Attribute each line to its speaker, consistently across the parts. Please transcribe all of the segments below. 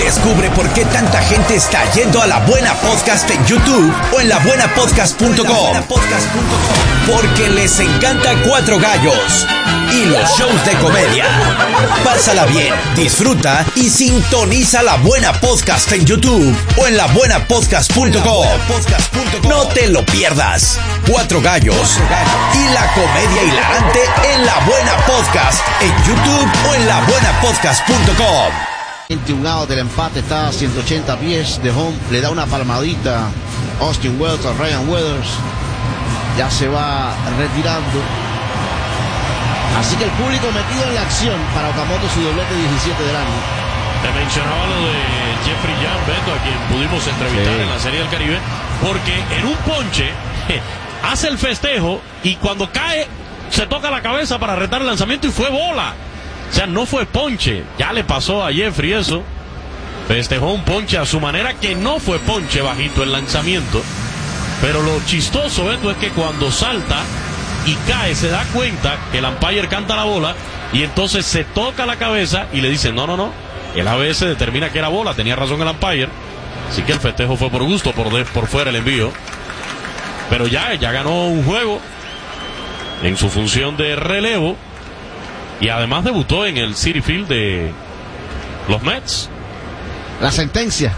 Speaker 1: Descubre por qué tanta gente está yendo a La Buena Podcast en YouTube o en labuenapodcast.com. Porque les encanta Cuatro Gallos y los shows de comedia. Pásala bien, disfruta y sintoniza La Buena Podcast en YouTube o en labuenapodcast.com. No te lo pierdas. Cuatro Gallos y la comedia hilarante en La Buena Podcast en YouTube o en labuenapodcast.com.
Speaker 2: 21 outs del empate, está a 180 pies de home, le da una palmadita Austin Wells a Ryan Weathers, ya se va retirando, así que el público metido en la acción para Okamoto, su doblete 17 del año.
Speaker 3: Te mencionaba lo de Jeffrey Young, Beto, a quien pudimos entrevistar en la Serie del Caribe, porque en un ponche hace el festejo y cuando cae se toca la cabeza para retar el lanzamiento y fue bola. O sea, no fue ponche. Ya le pasó a Jeffrey eso. Festejó un ponche a su manera, que no fue ponche bajito el lanzamiento. Pero lo chistoso, Beto, es que cuando salta y cae se da cuenta que el umpire canta la bola y entonces se toca la cabeza y le dice no. El ABS determina que era bola, tenía razón el umpire. Así que el festejo fue por gusto, por fuera el envío. Pero ya ganó un juego en su función de relevo. Y además debutó en el Citi Field de los Mets.
Speaker 2: La sentencia.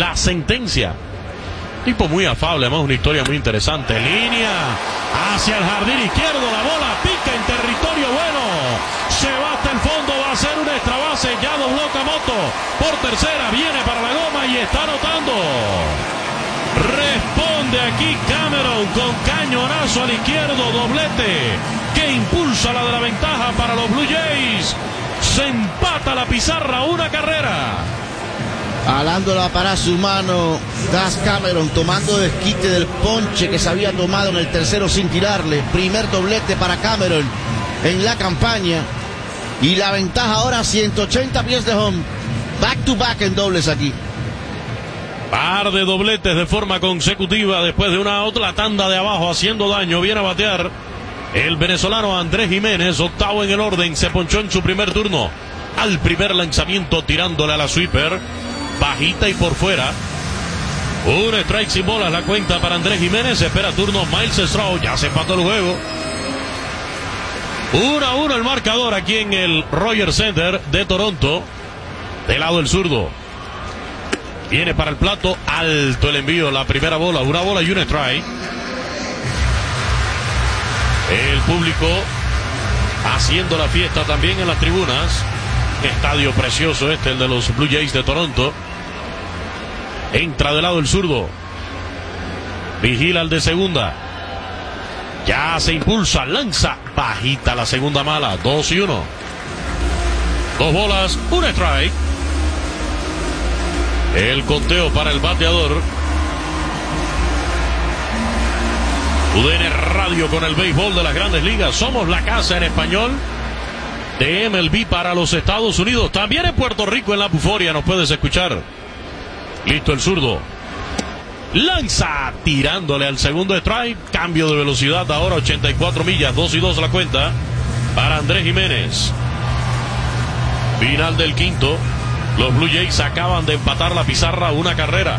Speaker 3: Tipo muy afable, además una historia muy interesante. Línea hacia el jardín izquierdo, la bola pica en territorio bueno. Se va hasta el fondo, va a ser una extra base. Ya dobló Okamoto por tercera, viene para la goma y está anotando. Responde aquí Cameron con cañonazo al izquierdo, doblete que impulsa la de la ventaja para los Blue Jays. Se empata la pizarra, una carrera.
Speaker 2: Alándola para su mano, Das Cameron tomando desquite del ponche que se había tomado en el tercero sin tirarle. Primer doblete para Cameron en la campaña. Y la ventaja ahora 180 pies de home. Back to back en dobles aquí.
Speaker 3: Par de dobletes de forma consecutiva después de una otra tanda de abajo haciendo daño. Viene a batear el venezolano Andrés Jiménez, octavo en el orden. Se ponchó en su primer turno al primer lanzamiento tirándole a la sweeper. Bajita y por fuera. Un strike sin bolas la cuenta para Andrés Jiménez. Espera turno Miles Straw. Ya se empató el juego. 1-1 el marcador aquí en el Rogers Center de Toronto. Del lado del zurdo. Viene para el plato, alto el envío, la primera bola, una bola y un strike. El público haciendo la fiesta también en las tribunas. Estadio precioso el de los Blue Jays de Toronto. Entra del lado el zurdo. Vigila el de segunda. Ya se impulsa, lanza, bajita la segunda mala, 2-1. 2 bolas, un strike. El conteo para el bateador. UDN Radio con el béisbol de las Grandes Ligas. Somos la casa en español de MLB para los Estados Unidos. También en Puerto Rico, en la Buforia, nos puedes escuchar. Listo el zurdo. Lanza, tirándole al segundo strike. Cambio de velocidad ahora, 84 millas, 2-2 la cuenta para Andrés Jiménez. Final del quinto. Los Blue Jays acaban de empatar la pizarra, una carrera.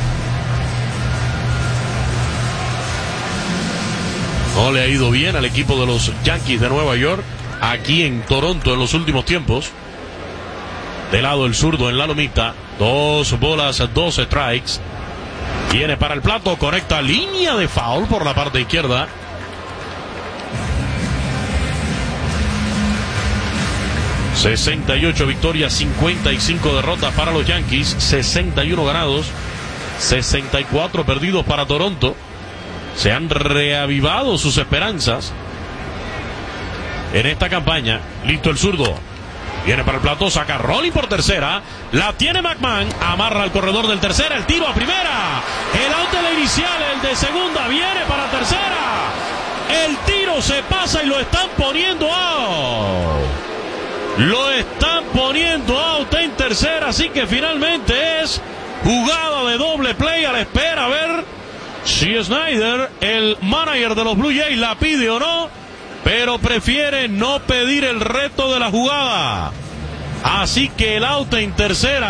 Speaker 3: No le ha ido bien al equipo de los Yankees de Nueva York aquí en Toronto en los últimos tiempos. De lado el zurdo en la lomita. 2 bolas, 2 strikes. Viene para el plato, conecta línea de foul por la parte izquierda. ...68 victorias, 55 derrotas para los Yankees... ...61 ganados... ...64 perdidos para Toronto... ...se han reavivado sus esperanzas... ...en esta campaña... ...listo el zurdo... ...viene para el plato, saca Rolling por tercera... ...la tiene McMahon... ...amarra al corredor del tercera... ...el tiro a primera... ...el out de la inicial... ...el de segunda... ...viene para tercera... ...el tiro se pasa y lo están poniendo out... Lo están poniendo out en tercera, así que finalmente es jugada de doble play a la espera a ver si Snyder, el manager de los Blue Jays, la pide o no, pero prefiere no pedir el reto de la jugada. Así que el out en tercera.